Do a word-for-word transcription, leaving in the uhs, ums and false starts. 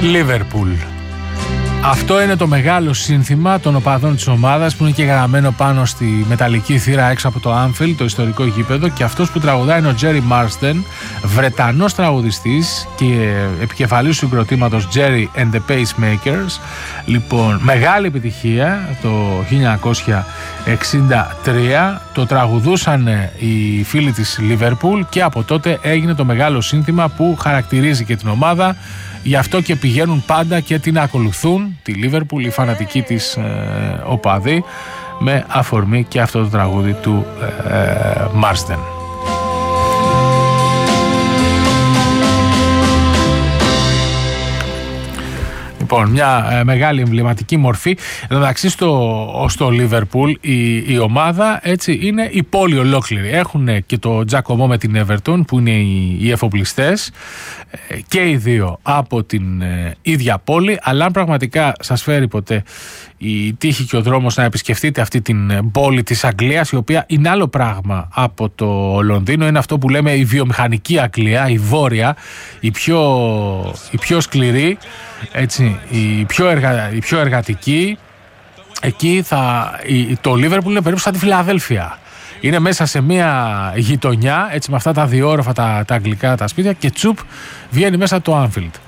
Liverpool. Αυτό είναι το μεγάλο σύνθημα των οπαδών της ομάδας που είναι και γραμμένο πάνω στη μεταλλική θύρα έξω από το Anfield, το ιστορικό γήπεδο, και αυτός που τραγουδάει είναι ο Jerry Marsden, Βρετανός τραγουδιστής και επικεφαλής του συγκροτήματος Jerry and the Pacemakers. Λοιπόν, μεγάλη επιτυχία το χίλια εννιακόσια εξήντα τρία, το τραγουδούσαν οι φίλοι της Liverpool και από τότε έγινε το μεγάλο σύνθημα που χαρακτηρίζει και την ομάδα. Γι' αυτό και πηγαίνουν πάντα και την ακολουθούν, τη Liverpool, οι φανατικοί της ε, οπαδοί, με αφορμή και αυτό το τραγούδι του ε, Marsden. Λοιπόν, μια ε, μεγάλη εμβληματική μορφή. Εντάξει, στο, στο Liverpool η, η ομάδα έτσι είναι η πόλη ολόκληρη. Έχουν και το Τζακωμό με την Everton που είναι οι, οι εφοπλιστές ε, και οι δύο από την ε, ίδια πόλη. Αλλά αν πραγματικά σας φέρει ποτέ η τύχη και ο δρόμος να επισκεφτείτε αυτή την πόλη της Αγγλίας, η οποία είναι άλλο πράγμα από το Λονδίνο, είναι αυτό που λέμε η βιομηχανική Αγγλία, η βόρεια, η πιο, η πιο σκληρή, έτσι, η πιο, εργα, η πιο εργατική. Εκεί θα, η, το Liverpool είναι περίπου σαν τη Φιλαδέλφια. Είναι μέσα σε μια γειτονιά, έτσι, με αυτά τα διόροφα τα, τα αγγλικά τα σπίτια, και τσουπ βγαίνει μέσα το Anfield.